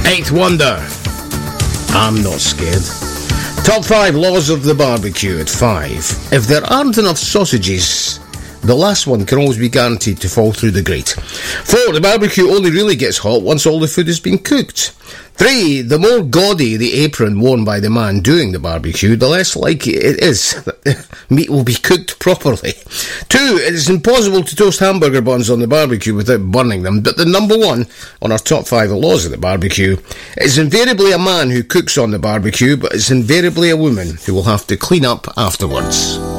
Eighth Wonder, I'm Not Scared. Top 5 laws of the barbecue at 5. If there aren't enough sausages, the last one can always be guaranteed to fall through the grate. 4. The barbecue only really gets hot once all the food has been cooked. 3. The more gaudy the apron worn by the man doing the barbecue, the less likely it is that the meat will be cooked properly. 2. It is impossible to toast hamburger buns on the barbecue without burning them, but the number 1 on our top 5 laws of the barbecue is invariably a man who cooks on the barbecue, but it's invariably a woman who will have to clean up afterwards.